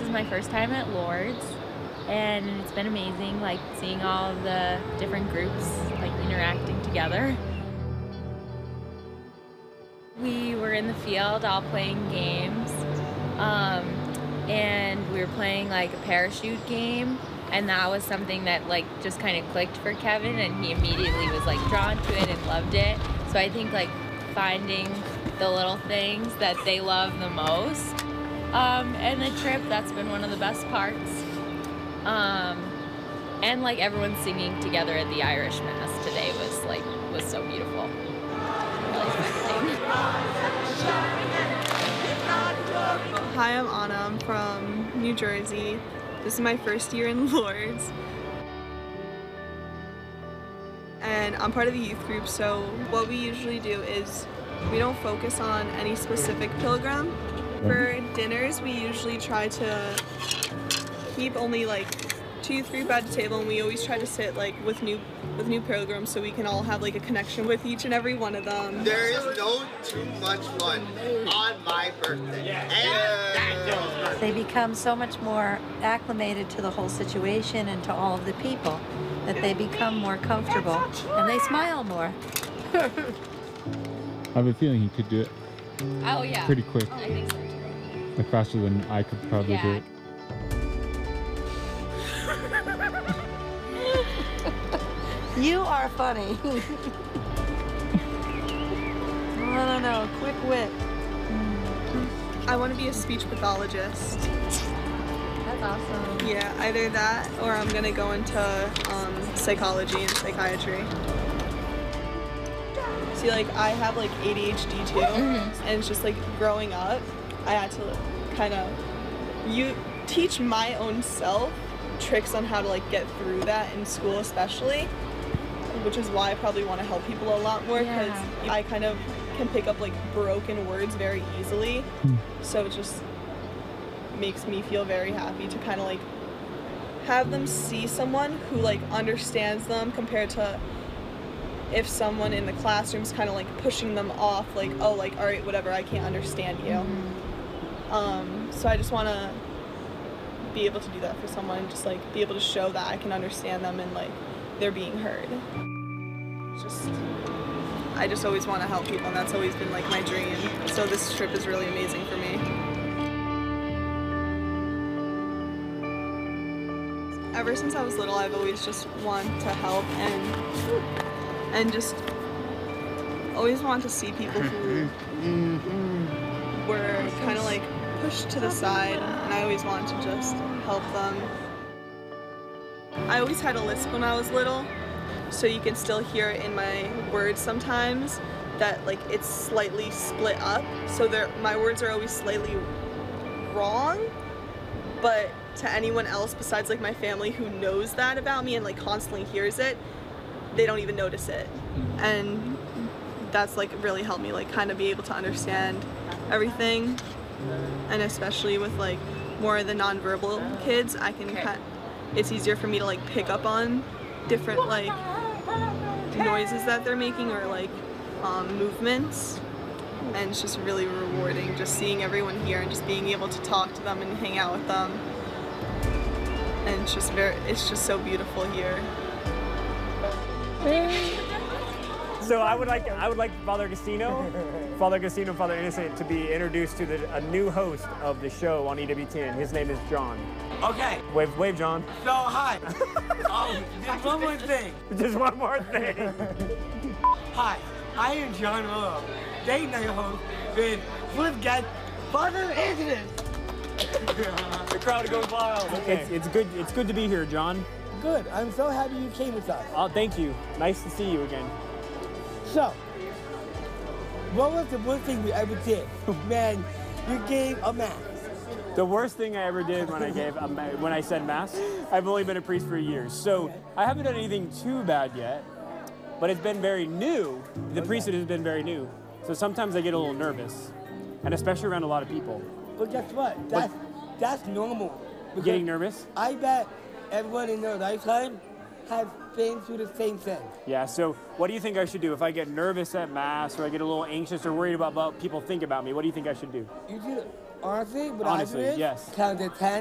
is my first time at Lourdes, and it's been amazing, like, seeing all of the different groups, like, interacting together. We were in the field all playing games, and we were playing, like, a parachute game, and that was something that, like, just kind of clicked for Kevin, and he immediately was, like, drawn to it and loved it. So I think, like, finding the little things that they love the most, and the trip, that's been one of the best parts. And, like, everyone singing together at the Irish Mass today was so beautiful. Really affecting. Hi, I'm Anna. I'm from New Jersey. This is my first year in Lourdes. And I'm part of the youth group, so what we usually do is we don't focus on any specific pilgrim. For dinners, we usually try to keep only like 2-3 by the table, and we always try to sit like with new pilgrims so we can all have like a connection with each and every one of them. There is no too much fun on my birthday. And they become so much more acclimated to the whole situation and to all of the people that they become more comfortable and they smile more. I have a feeling he could do it. Oh, yeah. Pretty quick. I think so too. Like faster than I could probably do it. You are funny. I don't know, quick wit. I want to be a speech pathologist. That's awesome. Yeah, either that or I'm gonna go into psychology and psychiatry. See, like, I have like ADHD too, and it's just like growing up, I had to kind of teach my own self tricks on how to like get through that in school, especially, which is why I probably want to help people a lot more, because I kind of can pick up like broken words very easily. So it just makes me feel very happy to kind of like have them see someone who like understands them, compared to if someone in the classroom is kind of like pushing them off, like, oh, like, all right, whatever, I can't understand you. So I just want to be able to do that for someone, just like be able to show that I can understand them and like they're being heard. I just always want to help people, and that's always been like my dream. So this trip is really amazing for me. Ever since I was little, I've always just wanted to help and just always want to see people who were kind of like pushed to the side, and I always wanted to just help them. I always had a lisp when I was little, so you can still hear it in my words sometimes that like it's slightly split up, so my words are always slightly wrong, but to anyone else besides like my family who knows that about me and like constantly hears it, they don't even notice it. And that's like really helped me like kind of be able to understand everything, and especially with like more of the nonverbal kids, I can it's easier for me to like pick up on different like noises that they're making, or like movements, and it's just really rewarding just seeing everyone here and just being able to talk to them and hang out with them, and it's just so beautiful here. So I would like Father Agostino, Father Innocent, to be introduced to a new host of the show on EWTN. His name is John. Okay. Wave, John. So, hi. Just one more thing. Just one more thing. Hi, I am John Willow, date night host with Flip Guest, Father Innocent. The crowd goes wild. Okay. It's good to be here, John. Good. I'm so happy you came with us. Oh, thank you. Nice to see you again. So, what was the worst thing you ever did? Man, you gave a mass. The worst thing I ever did when I said mass, I've only been a priest for years, so I haven't done anything too bad yet, but it's been very new. The priesthood has been very new, so sometimes I get a little nervous, and especially around a lot of people. But guess what? That's normal. Getting nervous? I bet everyone in their lifetime has been through the same thing. Yeah, so what do you think I should do? If I get nervous at mass, or I get a little anxious or worried about people think about me, what do you think I should do? You should, honestly, what Honestly, I do is yes. count to 10.